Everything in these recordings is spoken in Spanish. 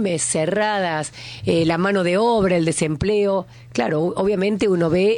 pymes cerradas, la mano de obra, el desempleo. Claro, obviamente uno ve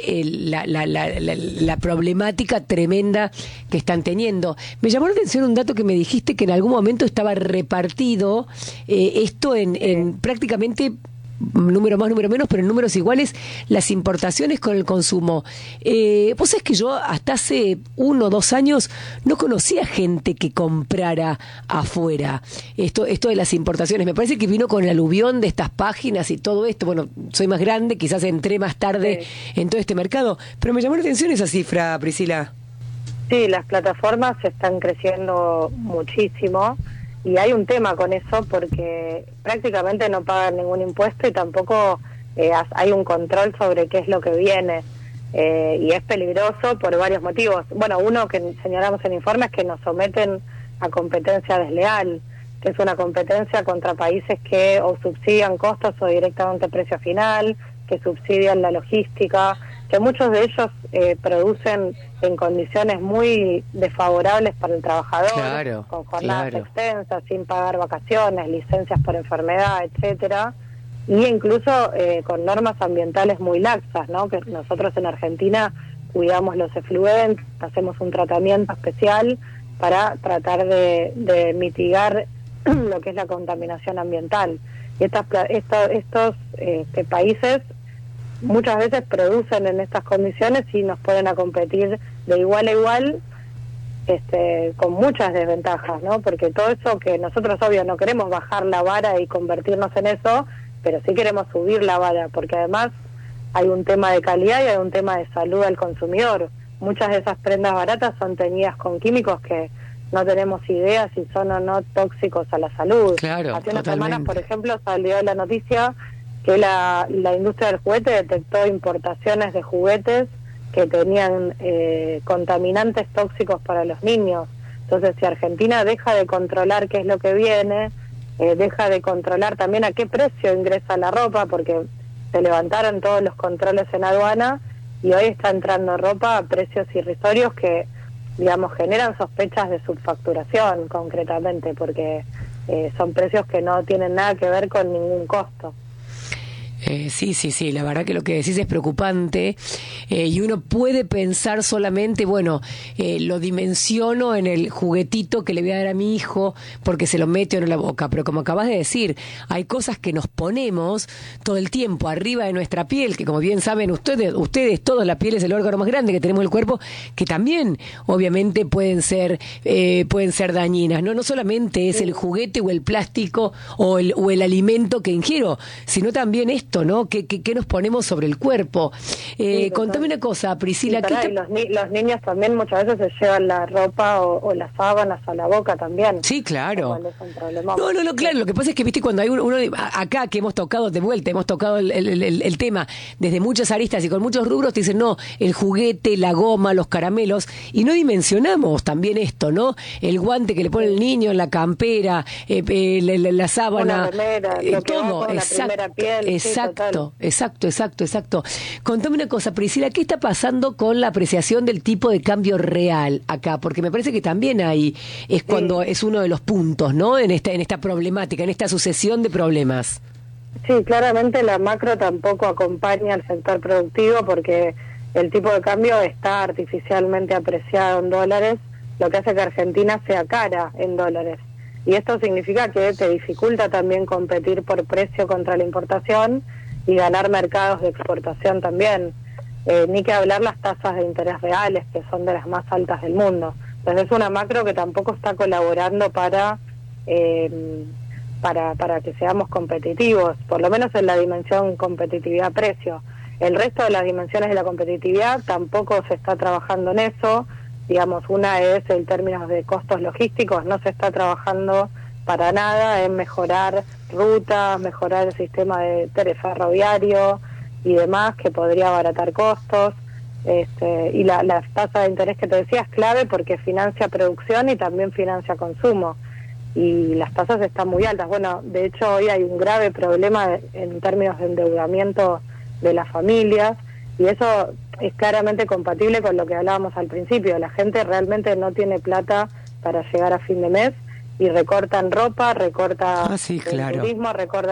la problemática tremenda que están teniendo. Me llamó la atención un dato que me dijiste, que en algún momento estaba repartido esto en prácticamente número más, número menos, pero en números iguales, las importaciones con el consumo. Vos sabés que yo hasta hace 1 o 2 años no conocía gente que comprara afuera. Esto de las importaciones, me parece que vino con el aluvión de estas páginas y todo esto. Bueno, soy más grande, quizás entré más tarde en todo este mercado, pero me llamó la atención esa cifra, Priscila. Sí, las plataformas están creciendo muchísimo. Y hay un tema con eso porque prácticamente no pagan ningún impuesto y tampoco hay un control sobre qué es lo que viene. Y es peligroso por varios motivos. Bueno, uno que señalamos en el informe es que nos someten a competencia desleal, que es una competencia contra países que o subsidian costos o directamente precio final, que subsidian la logística, que muchos de ellos producen en condiciones muy desfavorables para el trabajador, con jornadas extensas, sin pagar vacaciones, licencias por enfermedad, etcétera, y incluso con normas ambientales muy laxas, ¿no? Que nosotros en Argentina cuidamos los efluentes, hacemos un tratamiento especial para tratar de mitigar lo que es la contaminación ambiental. Y estos países muchas veces producen en estas condiciones y nos ponen a competir de igual a igual, con muchas desventajas, ¿no? Porque todo eso que nosotros, obvio, no queremos bajar la vara y convertirnos en eso, pero sí queremos subir la vara, porque además hay un tema de calidad y hay un tema de salud al consumidor. Muchas de esas prendas baratas son teñidas con químicos que no tenemos idea si son o no tóxicos a la salud. Claro, hace unas semanas, por ejemplo, salió la noticia que la industria del juguete detectó importaciones de juguetes que tenían contaminantes tóxicos para los niños. Entonces, si Argentina deja de controlar qué es lo que viene, deja de controlar también a qué precio ingresa la ropa, porque se levantaron todos los controles en aduana y hoy está entrando ropa a precios irrisorios que, digamos, generan sospechas de subfacturación concretamente, porque son precios que no tienen nada que ver con ningún costo. Sí, la verdad que lo que decís es preocupante, y uno puede pensar solamente, bueno, lo dimensiono en el juguetito que le voy a dar a mi hijo porque se lo mete en la boca, pero como acabas de decir, hay cosas que nos ponemos todo el tiempo arriba de nuestra piel, que como bien saben ustedes todos, la piel es el órgano más grande que tenemos en el cuerpo, que también obviamente pueden ser dañinas, no solamente es el juguete o el plástico o el alimento que ingiero, sino también esto, ¿no? ¿Qué nos ponemos sobre el cuerpo? Contame una cosa, Priscila. Los niños también muchas veces se llevan la ropa o las sábanas a la boca también. Sí, claro. No, Claro. Lo que pasa es que, viste, cuando hay uno acá que hemos tocado el tema desde muchas aristas y con muchos rubros, te dicen, no, el juguete, la goma, los caramelos, y no dimensionamos también esto, ¿no? El guante que le pone el niño, la campera, la sábana, una remera, todo. La primera piel. Exacto. Contame una cosa, Priscila, ¿qué está pasando con la apreciación del tipo de cambio real acá? Porque me parece que también cuando es uno de los puntos, ¿no? En esta problemática, en esta sucesión de problemas. Sí, claramente la macro tampoco acompaña al sector productivo porque el tipo de cambio está artificialmente apreciado en dólares, lo que hace que Argentina sea cara en dólares. Y esto significa que te dificulta también competir por precio contra la importación y ganar mercados de exportación también. Ni que hablar las tasas de interés reales, que son de las más altas del mundo. Entonces es una macro que tampoco está colaborando para que seamos competitivos, por lo menos en la dimensión competitividad-precio. El resto de las dimensiones de la competitividad tampoco se está trabajando en eso. Digamos, una es en términos de costos logísticos, no se está trabajando para nada en mejorar rutas, mejorar el sistema de ferroviario y demás, que podría abaratar costos. Y la tasa de interés que te decía es clave porque financia producción y también financia consumo. Y las tasas están muy altas. Bueno, de hecho hoy hay un grave problema en términos de endeudamiento de las familias, y eso es claramente compatible con lo que hablábamos al principio. La gente realmente no tiene plata para llegar a fin de mes y recortan ropa, recorta claro. turismo, recorta